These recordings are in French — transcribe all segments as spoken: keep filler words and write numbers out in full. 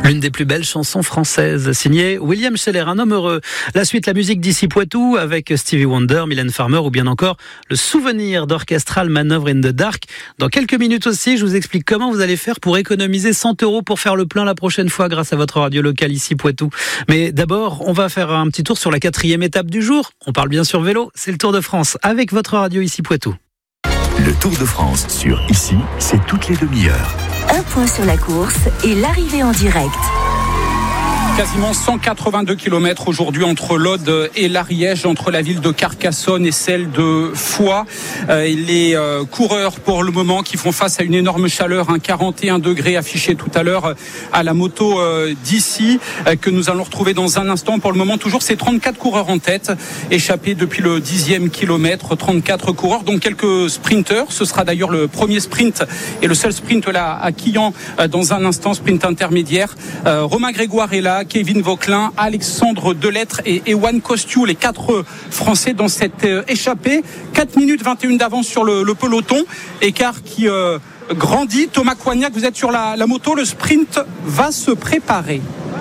L'une des plus belles chansons françaises, signée William Scheller, un homme heureux. La suite, la musique d'ici Poitou avec Stevie Wonder, Mylène Farmer ou bien encore le souvenir d'Orchestral Manoeuvre in the Dark. Dans quelques minutes aussi, je vous explique comment vous allez faire pour économiser cent euros pour faire le plein la prochaine fois grâce à votre radio locale ici Poitou. Mais d'abord, on va faire un petit tour sur la quatrième étape du jour. On parle bien sûr vélo, c'est le Tour de France avec votre radio ici Poitou. Le Tour de France sur Ici, c'est toutes les demi-heures. Un point sur la course et l'arrivée en direct. Quasiment cent quatre-vingt-deux kilomètres aujourd'hui entre l'Aude et l'Ariège, entre la ville de Carcassonne et celle de Foix. Euh, les euh, coureurs pour le moment qui font face à une énorme chaleur, un quarante et un degrés affiché tout à l'heure à la moto euh, d'ici, euh, que nous allons retrouver dans un instant. Pour le moment, toujours ces trente-quatre coureurs en tête, échappés depuis le dixième kilomètre, trente-quatre coureurs, donc quelques sprinteurs. Ce sera d'ailleurs le premier sprint et le seul sprint là à Quillan euh, dans un instant, sprint intermédiaire. Euh, Romain Grégoire est là, Kevin Vauquelin, Alexandre Delettre et Ewan Kostiou, les quatre Français dans cette échappée. quatre minutes vingt et une d'avance sur le, le peloton. Écart qui euh, grandit. Thomas Coignac, vous êtes sur la, la moto. Le sprint va se préparer.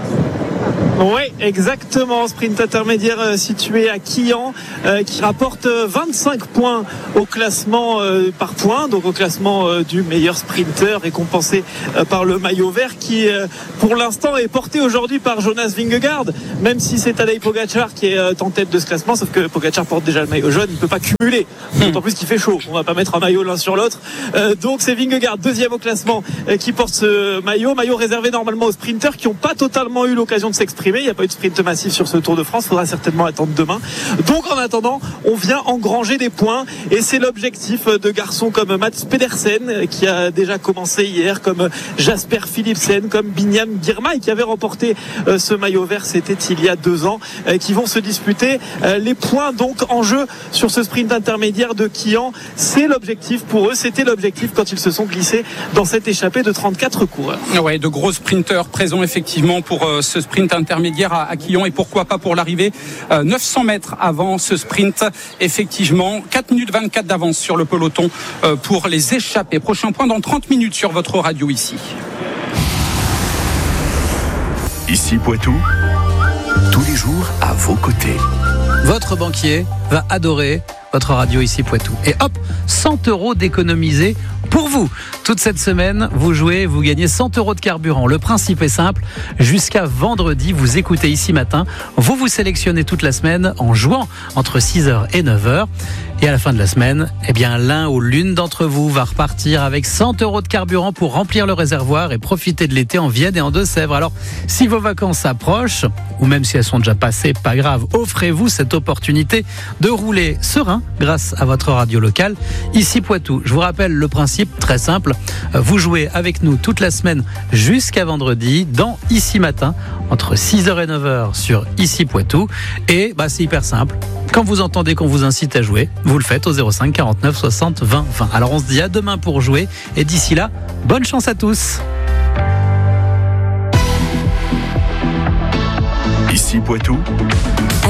Oui, exactement. Sprint intermédiaire euh, situé à Quillan, euh, qui rapporte euh, vingt-cinq points au classement euh, par points, donc au classement euh, du meilleur sprinter, récompensé euh, par le maillot vert, qui euh, pour l'instant est porté aujourd'hui par Jonas Vingegaard, même si c'est Tadej Pogačar qui est euh, en tête de ce classement, sauf que Pogačar porte déjà le maillot jaune, il ne peut pas cumuler, d'autant plus qu'il fait chaud, on ne va pas mettre un maillot l'un sur l'autre. Euh, donc c'est Vingegaard, deuxième au classement, euh, qui porte ce maillot, maillot réservé normalement aux sprinters qui n'ont pas totalement eu l'occasion de s'exprimer. Il n'y a pas eu de sprint massif sur ce Tour de France, il faudra certainement attendre demain. Donc en attendant, on vient engranger des points et c'est l'objectif de garçons comme Mats Pedersen qui a déjà commencé hier, comme Jasper Philipsen, comme Binyam Girmay qui avait remporté ce maillot vert, c'était il y a deux ans, qui vont se disputer les points donc en jeu sur ce sprint intermédiaire de Quillan. C'est l'objectif pour eux, c'était l'objectif quand ils se sont glissés dans cette échappée de trente-quatre coureurs. Ouais, de gros sprinteurs présents effectivement pour ce sprint intermédiaire à Quillan et pourquoi pas pour l'arrivée euh, neuf cents mètres avant ce sprint. Effectivement, quatre minutes vingt-quatre d'avance sur le peloton euh, pour les échappés. Prochain point dans trente minutes sur votre radio ici. Ici Poitou, tous les jours à vos côtés. Votre banquier va adorer votre radio ici Poitou. Et hop, cent euros d'économiser pour vous. Toute cette semaine, vous jouez, vous gagnez cent euros de carburant. Le principe est simple. Jusqu'à vendredi, vous écoutez Ici Matin. Vous vous sélectionnez toute la semaine en jouant entre six heures et neuf heures. Et à la fin de la semaine, eh bien, l'un ou l'une d'entre vous va repartir avec cent euros de carburant pour remplir le réservoir et profiter de l'été en Vienne et en Deux-Sèvres. Alors, si vos vacances approchent, ou même si elles sont déjà passées, pas grave, offrez-vous cette opportunité de rouler serein grâce à votre radio locale. Ici Poitou, je vous rappelle le principe très simple. Vous jouez avec nous toute la semaine jusqu'à vendredi dans Ici Matin, entre six heures et neuf heures sur Ici Poitou. Et bah, c'est hyper simple. Quand vous entendez qu'on vous incite à jouer, vous le faites au zéro cinq quarante-neuf soixante vingt vingt. Alors on se dit à demain pour jouer. Et d'ici là, bonne chance à tous. Ici Poitou.